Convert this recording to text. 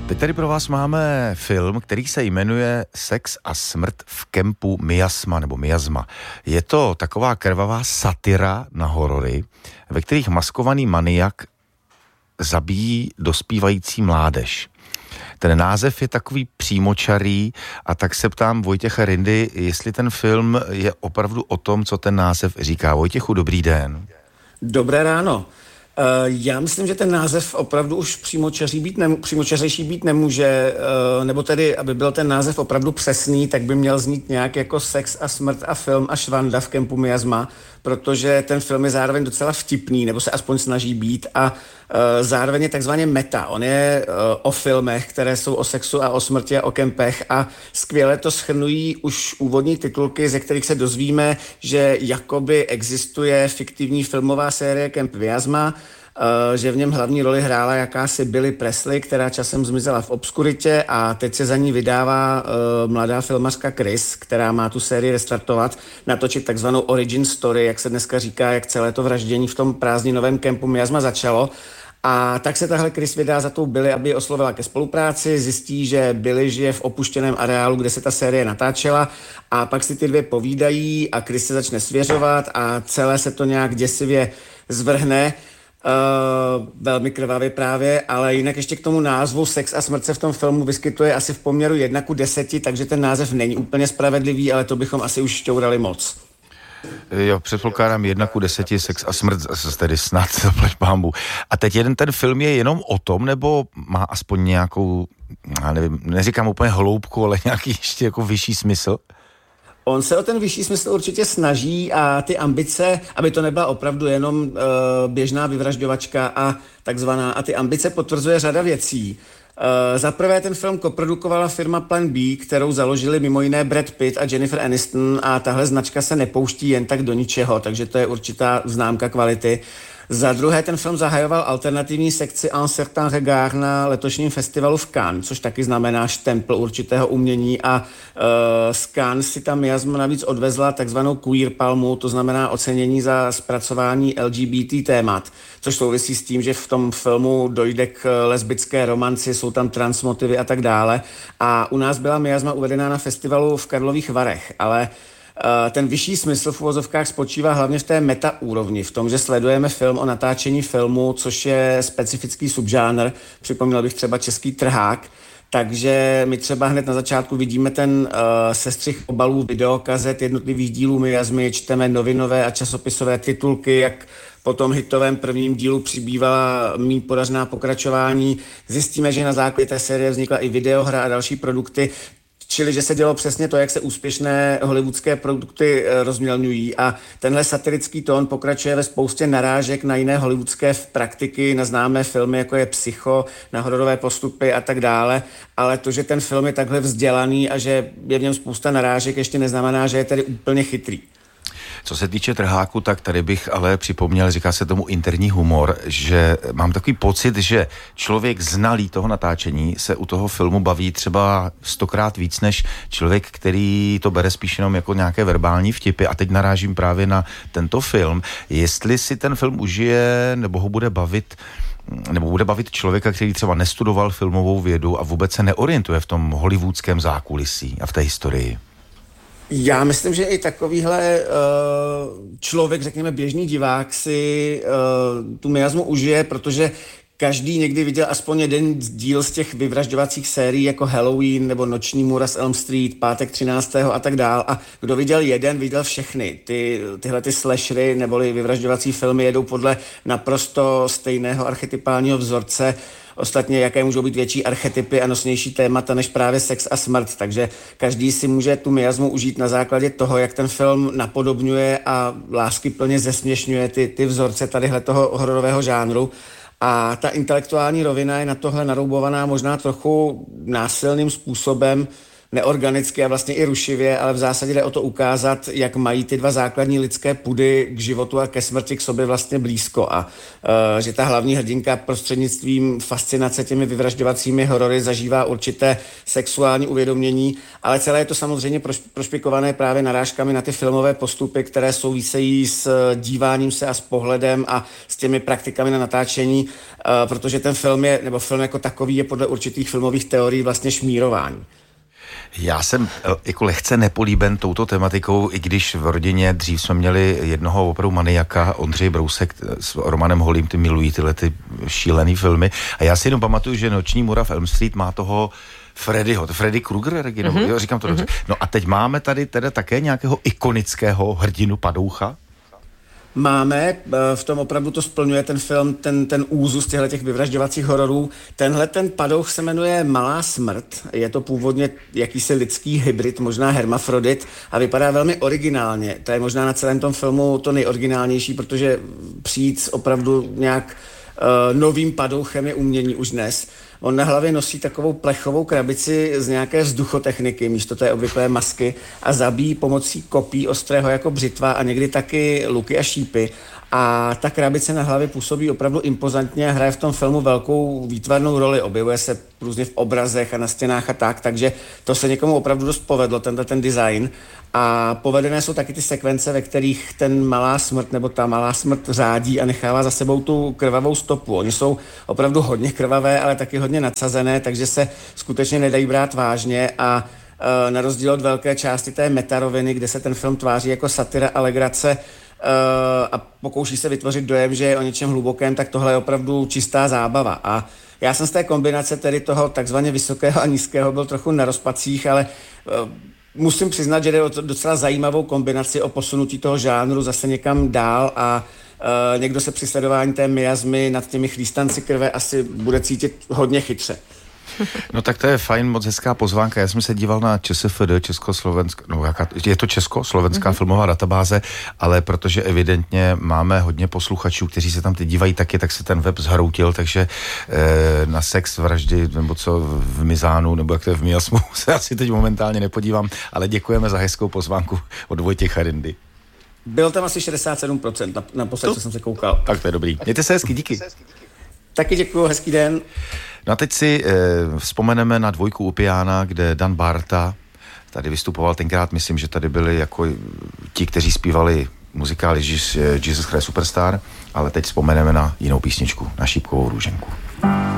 Teď tady pro vás máme film, který se jmenuje Sex a smrt v kempu Miasma nebo Miasma. Je to taková krvavá satira na horory, ve kterých maskovaný maniak zabíjí dospívající mládež. Ten název je takový přímočarý a tak se ptám Vojtěcha Rindy, jestli ten film je opravdu o tom, co ten název říká. Vojtěchu, dobrý den. Dobré ráno. Já myslím, že ten název opravdu už přímočařejší být nemůže, nebo tedy, aby byl ten název opravdu přesný, tak by měl znít nějak jako Sex a smrt a film a švanda v kempu Miasma, protože ten film je zároveň docela vtipný, nebo se aspoň snaží být a zároveň je takzvaně meta. On je o filmech, které jsou o sexu a o smrti a o kempech a skvěle to shrnují už úvodní titulky, ze kterých se dozvíme, že jakoby existuje fiktivní filmová série Kemp Miasma, že v něm hlavní roli hrála jakási Billie Presley, která časem zmizela v obskuritě a teď se za ní vydává mladá filmařka Chris, která má tu sérii restartovat, natočit takzvanou origin story, jak se dneska říká, jak celé to vraždění v tom prázdninovém kempu Miasma začalo. A tak se tahle Chris vydá za tou Billie, aby ji oslovila ke spolupráci, zjistí, že Billie žije v opuštěném areálu, kde se ta série natáčela a pak si ty dvě povídají a Chris se začne svěřovat a celé se to nějak děsivě zvrhne. Velmi krvavě právě, ale jinak ještě k tomu názvu Sex a smrt se v tom filmu vyskytuje asi v poměru 1:10, takže ten název není úplně spravedlivý, ale to bychom asi už šťourali moc. Jo, předpokládám 1:10, sex a smrt, tedy snad, zaplať pánbu. A teď ten film je jenom o tom, nebo má aspoň nějakou, já nevím, neříkám úplně hloubku, ale nějaký ještě jako vyšší smysl? On se o ten vyšší smysl určitě snaží a ty ambice, aby to nebyla opravdu jenom běžná vyvražďovačka a takzvaná, a ty ambice potvrzuje řada věcí. Za prvé ten film koprodukovala firma Plan B, kterou založili mimo jiné Brad Pitt a Jennifer Aniston a tahle značka se nepouští jen tak do ničeho, takže to je určitá známka kvality. Za druhé ten film zahajoval alternativní sekci Un certain regard na letošním festivalu v Cannes, což taky znamená štempl určitého umění a z Cannes si ta Miasma navíc odvezla takzvanou queer palmu, to znamená ocenění za zpracování LGBT témat, což souvisí s tím, že v tom filmu dojde k lesbické romanci, jsou tam transmotivy a tak dále. A u nás byla Miasma uvedená na festivalu v Karlových Varech, ale ten vyšší smysl v uvozovkách spočívá hlavně v té meta úrovni, v tom, že sledujeme film o natáčení filmu, což je specifický subžánr, připomněl bych třeba český trhák, takže my třeba hned na začátku vidíme ten sestřih obalů videokazet jednotlivých dílů Miasmy, čteme novinové a časopisové titulky, jak po tom hitovém prvním dílu přibývala mý podařená pokračování. Zjistíme, že na základě té série vznikla i videohra a další produkty, čili že se dělo přesně to, jak se úspěšné hollywoodské produkty rozmělňují a tenhle satirický tón pokračuje ve spoustě narážek na jiné hollywoodské praktiky, na známé filmy, jako je Psycho, na hororové postupy a tak dále, ale to, že ten film je takhle vzdělaný a že je v něm spousta narážek, ještě neznamená, že je tedy úplně chytrý. Co se týče trháku, tak tady bych ale připomněl, říká se tomu interní humor, že mám takový pocit, že člověk znalý toho natáčení se u toho filmu baví třeba 100krát víc než člověk, který to bere spíš jenom jako nějaké verbální vtipy. A teď narážím právě na tento film. Jestli si ten film užije, nebo ho bude bavit, nebo bude bavit člověka, který třeba nestudoval filmovou vědu a vůbec se neorientuje v tom hollywoodském zákulisí a v té historii. Já myslím, že i takovýhle člověk, řekněme běžný divák, si tu Miasmu užije, protože každý někdy viděl aspoň jeden díl z těch vyvražďovacích sérií jako Halloween nebo Noční můra z Elm Street, Pátek 13. a tak dál. A kdo viděl jeden, viděl všechny. Tyhle slashery neboli vyvražďovací filmy jedou podle naprosto stejného archetypálního vzorce. Ostatně, jaké můžou být větší archetypy a nosnější témata než právě sex a smrt. Takže každý si může tu Miasmu užít na základě toho, jak ten film napodobňuje a láskyplně zesměšňuje ty vzorce tadyhle toho hororového žánru. A ta intelektuální rovina je na tohle naroubovaná možná trochu násilným způsobem. neorganicky a vlastně i rušivě, ale v zásadě jde o to ukázat, jak mají ty dva základní lidské pudy k životu a ke smrti k sobě vlastně blízko a že ta hlavní hrdinka prostřednictvím fascinace těmi vyvražďovacími horory zažívá určité sexuální uvědomění, ale celé je to samozřejmě prošpikované právě narážkami na ty filmové postupy, které souvisejí s díváním se a s pohledem a s těmi praktikami na natáčení, protože ten film nebo film jako takový je podle určitých filmových teorií vlastně šmírování. Já jsem jako lehce nepolíben touto tematikou, i když v rodině dřív jsme měli jednoho opravdu maniaka, Ondřej Brousek s Romanem Holým, ty milují tyhle ty šílený filmy. A já si jenom pamatuju, že Noční můra v Elm Street má toho Freddy Krueger, Regino, jo, říkám to dobře. No a teď máme tady teda také nějakého ikonického hrdinu padoucha? Máme, v tom opravdu to splňuje ten film, ten úzus těch vyvražďovacích hororů. Tenhle ten padouch se jmenuje Malá smrt, je to původně jakýsi lidský hybrid, možná hermafrodit a vypadá velmi originálně. To je možná na celém tom filmu to nejoriginálnější, protože přijít s opravdu nějak novým padouchem je umění už dnes. On na hlavě nosí takovou plechovou krabici z nějaké vzduchotechniky místo té obvyklé masky a zabíjí pomocí kopí ostrého jako břitva a někdy taky luky a šípy. A ta krabice na hlavě působí opravdu impozantně a hraje v tom filmu velkou výtvarnou roli. Objevuje se různě v obrazech a na stěnách a tak, takže to se někomu opravdu dost povedlo, ten design. A povedené jsou taky ty sekvence, ve kterých ten malá smrt nebo ta malá smrt řádí a nechává za sebou tu krvavou stopu. Oni jsou opravdu hodně krvavé, ale taky hodně nadsazené, takže se skutečně nedají brát vážně a na rozdíl od velké části té metaroviny, kde se ten film tváří jako satira a legrace, a pokouší se vytvořit dojem, že je o něčem hlubokém, tak tohle je opravdu čistá zábava. A já jsem z té kombinace tedy toho takzvaně vysokého a nízkého byl trochu na rozpacích, ale musím přiznat, že jde o docela zajímavou kombinaci o posunutí toho žánru zase někam dál a někdo se při sledování té miasmy nad těmi chlístanci krve asi bude cítit hodně chytře. No tak to je fajn, moc hezká pozvánka. Já jsem se díval na ČSFD, je to československá filmová databáze, ale protože evidentně máme hodně posluchačů, kteří se tam teď dívají taky, tak se ten web zhroutil, takže na sex vraždy, nebo co v Mizánu, nebo jak to je v Miasmu, se asi teď momentálně nepodívám, ale děkujeme za hezkou pozvánku od Vojtěcha Rindy. Bylo tam asi 67%, naposled, co jsem se koukal. Tak to je dobrý. Mějte se hezky, díky. Taky děkuju, hezký den. No a teď si vzpomeneme na Dvojku u piana, kde Dan Barta tady vystupoval tenkrát, myslím, že tady byli jako ti, kteří zpívali muzikál Jesus Christ Superstar, ale teď vzpomeneme na jinou písničku, na Šípkovou růženku.